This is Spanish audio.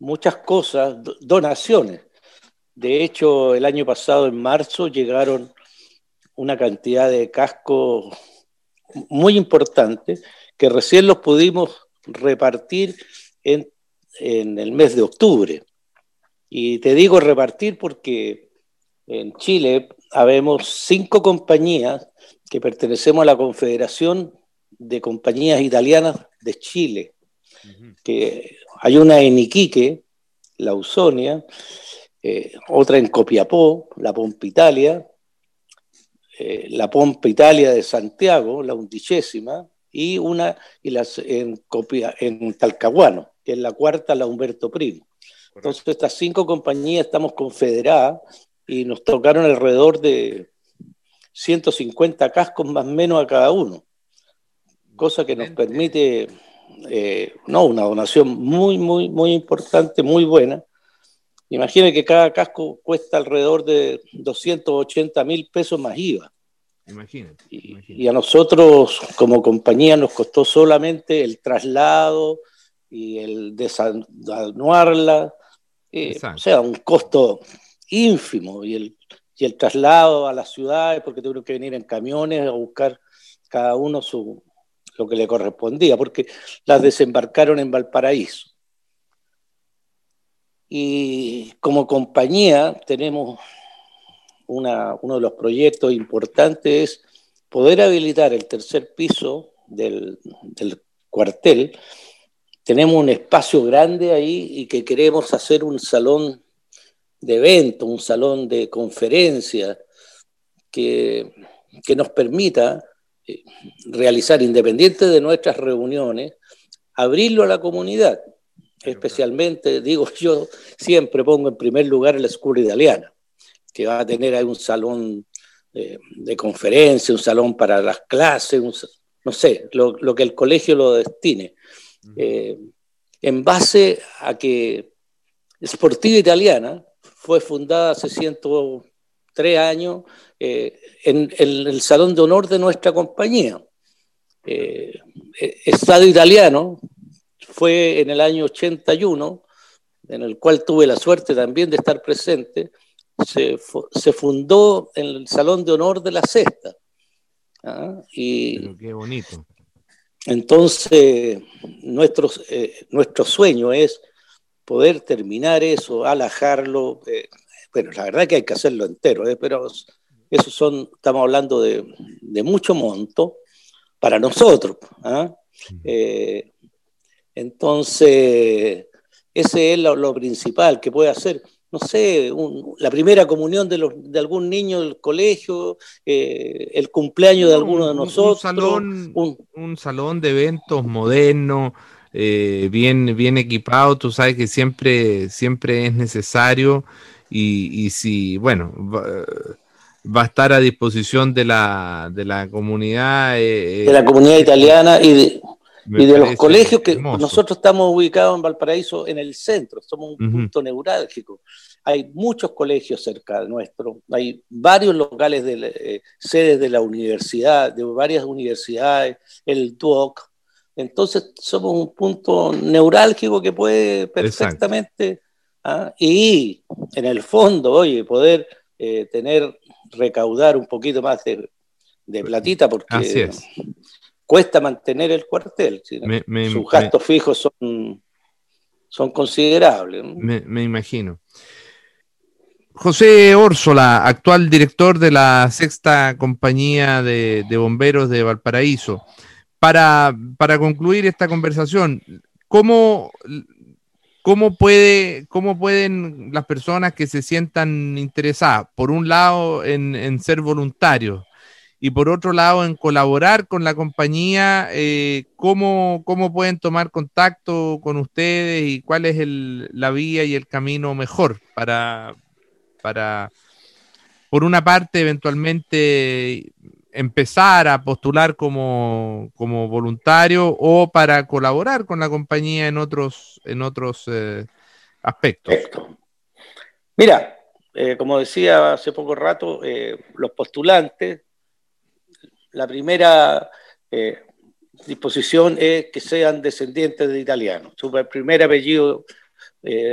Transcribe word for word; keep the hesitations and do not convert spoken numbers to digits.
muchas cosas, donaciones. De hecho, el año pasado, en marzo, llegaron una cantidad de cascos muy importante que recién los pudimos repartir en, en el mes de octubre. Y te digo repartir porque en Chile habemos cinco compañías que pertenecemos a la Confederación de Compañías Italianas de Chile, uh-huh. que hay una en Iquique, la Ausonia, eh, otra en Copiapó, la Pompa Italia, eh, la Pompa Italia de Santiago, la undicésima, y una y las, en, Copia, en Talcahuano, que es la cuarta, la Humberto Primo. Correcto. Entonces estas cinco compañías estamos confederadas y nos tocaron alrededor de ciento cincuenta cascos más o menos a cada uno, cosa que nos permite eh, no, una donación muy, muy, muy importante, muy buena. Imaginen que cada casco cuesta alrededor de doscientos ochenta mil pesos más I V A. Imagínate, imagínate. Y, y a nosotros como compañía nos costó solamente el traslado y el desanuarla, eh, o sea, un costo ínfimo, y el, y el traslado a las ciudades, porque tuvieron que venir en camiones a buscar cada uno su, lo que le correspondía, porque las desembarcaron en Valparaíso. Y como compañía tenemos una, uno de los proyectos importantes es poder habilitar el tercer piso del, del cuartel. Tenemos un espacio grande ahí y que queremos hacer un salón de eventos, un salón de conferencias que, que nos permita eh, realizar, independiente de nuestras reuniones, abrirlo a la comunidad. Especialmente, digo yo, siempre pongo en primer lugar la escuela italiana, que va a tener ahí un salón de, de conferencia, un salón para las clases, un, no sé, lo, lo que el colegio lo destine. Uh-huh. Eh, en base a que Sportiva Italiana fue fundada hace ciento tres años eh, en, en el salón de honor de nuestra compañía. Eh, Estado Italiano fue en el año ochenta y uno, en el cual tuve la suerte también de estar presente. Se, se fundó en el Salón de Honor de la Cesta. ¿Ah? Y pero qué bonito. Entonces, nuestro, eh, nuestro sueño es poder terminar eso, alajarlo. Eh, bueno, la verdad que hay que hacerlo entero, eh, pero eso son, estamos hablando de, de mucho monto para nosotros. ¿Ah? Eh, entonces, ese es lo, lo principal que puede hacer. No sé, un, la primera comunión de, los, de algún niño del colegio, eh, el cumpleaños de alguno de nosotros. Un salón, un, un salón de eventos moderno, eh, bien, bien equipado, tú sabes que siempre, siempre es necesario y, y si, bueno, va, va a estar a disposición de la, de la comunidad. Eh, de la comunidad italiana y de... Me y de los colegios que hermoso. Nosotros estamos ubicados en Valparaíso en el centro, somos un uh-huh. punto neurálgico. Hay muchos colegios cerca de nuestro, hay varios locales, de eh, sedes de la universidad, de varias universidades, el D U O C. Entonces somos un punto neurálgico que puede perfectamente, ¿ah? Y en el fondo, oye, poder eh, tener, recaudar un poquito más de, de platita, porque así es. Cuesta mantener el cuartel, ¿sí? me, me, sus gastos me, fijos son, son considerables. ¿No? Me, me imagino. José Órsola, actual director de la sexta compañía de, de bomberos de Valparaíso. Para, para concluir esta conversación, ¿cómo, cómo, puede, ¿cómo pueden las personas que se sientan interesadas, por un lado, en, en ser voluntarios, y por otro lado en colaborar con la compañía, eh, ¿cómo, cómo pueden tomar contacto con ustedes y cuál es el, la vía y el camino mejor para, para, por una parte, eventualmente empezar a postular como, como voluntario o para colaborar con la compañía en otros, en otros eh, aspectos? Perfecto. Mira, eh, como decía hace poco rato, eh, los postulantes, la primera eh, disposición es que sean descendientes de italianos. Su primer apellido eh,